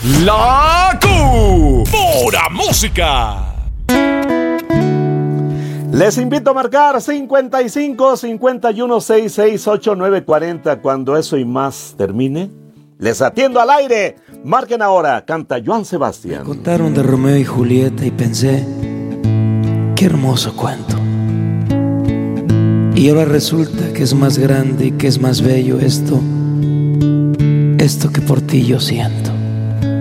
La Pura Música. Les invito a marcar 55 51 66 8940 cuando eso y más termine. Les atiendo al aire. Marquen ahora. Canta Joan Sebastián. Me contaron de Romeo y Julieta y pensé, qué hermoso cuento. Y ahora resulta que es más grande y que es más bello esto que por ti yo siento.